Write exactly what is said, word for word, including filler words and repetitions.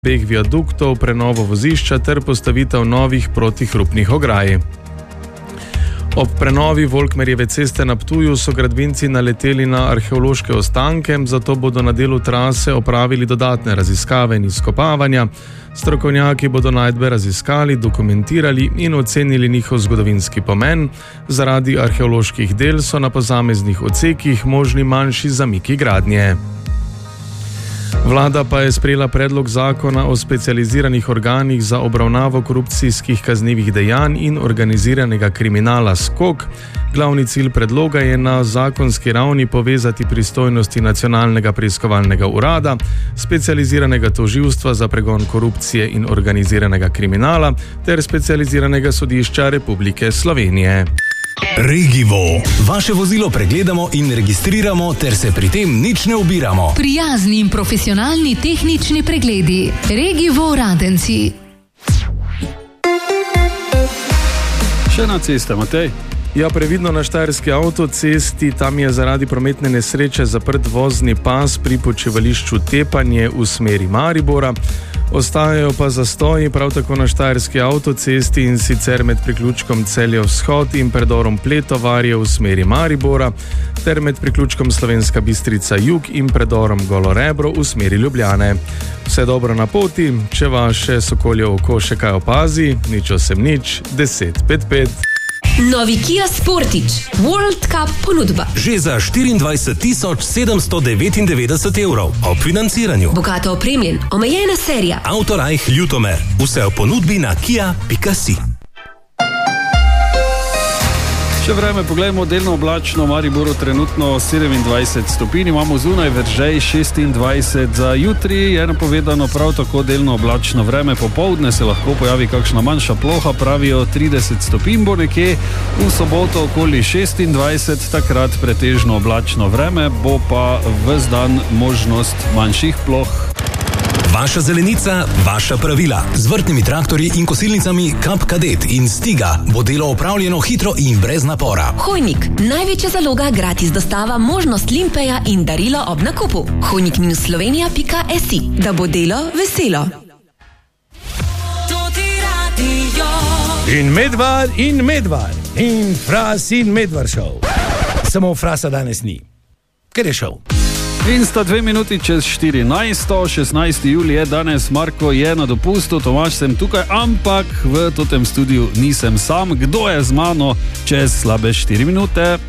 beg viaduktov, prenovo vozišča ter postavitev novih protihrupnih ograj. Ob prenovi Volkmerjeve ceste na Ptuju so gradbinci naleteli na arheološke ostanke, zato bodo na delu trase opravili dodatne raziskave in izkopavanja. Strokovnjaki bodo najdbe raziskali, dokumentirali in ocenili njihov zgodovinski pomen. Zaradi arheoloških del so na posameznih odsekih možni manjši zamiki gradnje. Vlada pa je sprejela predlog zakona o specializiranih organih za obravnavo korupcijskih kaznivih dejanj in organiziranega kriminala SKOK. Glavni cilj predloga je na zakonski ravni povezati pristojnosti Nacionalnega preiskovalnega urada, specializiranega tožilstva za pregon korupcije in organiziranega kriminala ter specializiranega sodišča Republike Slovenije. Regivo. Vaše vozilo pregledamo in registriramo ter se pri tem nič ne ubiramo. Prijazni in profesionalni tehnični pregledi. Regivo Radenci. Še na ceste, Matej. Ja, previdno na štajerski avtocesti, tam je zaradi prometne nesreče zaprt vozni pas pri počivališču Tepanje v smeri Maribora. Ostajajo pa zastoji prav tako na štajerski avtocesti, in sicer med priključkom Celje vzhod in predorom Pletovarje v smeri Maribora ter med priključkom Slovenska Bistrica jug in predorom Golorebro v smeri Ljubljane. Vse dobro na poti, če vaše sokolje oko še kaj opazi, nič osem nič, deset pet pet. Novi Kia Sportage World Cup ponudba. Že za štiriindvajset tisoč sedemsto devetindevetdeset evrov ob financiranju. Bogato opremljen, omejena serija. Autorajh Ljutomer. Vse v ponudbi na kia pika si. Še vreme, poglejmo, delno oblačno, v Mariboru trenutno sedemindvajset stopinj, imamo zunaj Veržej šestindvajset, za jutri je napovedano prav tako delno oblačno vreme, popoldne se lahko pojavi kakšna manjša ploha, pravijo trideset stopinj bo nekje, v soboto okoli šestindvajset, takrat pretežno oblačno vreme, bo pa ves dan možnost manjših ploh. Vaša zelenica, vaša pravila. Z vrtnimi traktorji in kosilnicami Kap Kadet in Stiga bo delo opravljeno hitro in brez napora. Hojnik, največja zaloga, gratis dostava, možnost limpeja in darilo ob nakupu. hojnik slovenija pika si, da bo delo veselo. In Medvar in Medvar in Fras in Medvar šov. Samo Frasa danes ni, ker je šov. In sta dve minuti čez štirinajsto, šestnajsti julij je danes, Marko je na dopustu, Tomaž sem tukaj, ampak v totem studiu nisem sam. Kdo je z mano čez slabe štiri minute?